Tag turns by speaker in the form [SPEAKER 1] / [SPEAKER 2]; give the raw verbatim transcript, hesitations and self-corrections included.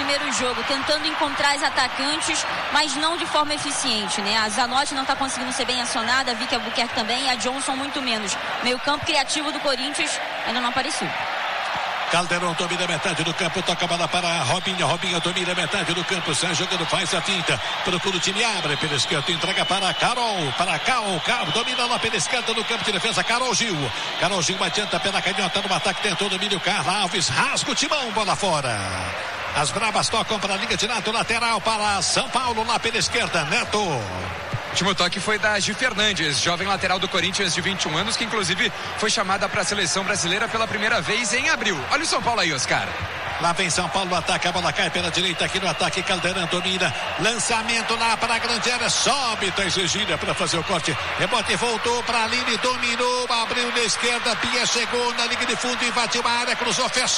[SPEAKER 1] primeiro jogo, tentando encontrar os atacantes, mas não de forma eficiente, né? A Zanotti não está conseguindo ser bem acionada, a Vicky Albuquerque também, e a Johnson muito menos. Meio campo criativo do Corinthians ainda não apareceu.
[SPEAKER 2] Caldeirão domina metade do campo, toca a bola para Robinha, Robinha domina metade do campo, sai jogando, faz a finta, procura o time, abre pela esquerda, entrega para Carol, para Carol, Carol, domina lá pela esquerda do campo de defesa, Carol Gil, Carol Gil adianta pela canhota no ataque, tentou o domínio, Carla Alves, rasga o timão, bola fora. As bravas tocam para a linha de lado, lateral para São Paulo, lá pela esquerda, Neto.
[SPEAKER 3] O último toque foi da Gi Fernandes, jovem lateral do Corinthians de vinte e um anos, que inclusive foi chamada para a seleção brasileira pela primeira vez em abril. Olha o São Paulo aí, Oscar.
[SPEAKER 2] Lá vem São Paulo, ataca, a bola cai pela direita aqui no ataque, Caldeirão domina, lançamento lá para a grande área, sobe Thaís Regina para fazer o corte, rebote, voltou para a linha, dominou, abriu na esquerda, Pia chegou na linha de fundo, invadiu a área, cruzou, fechou.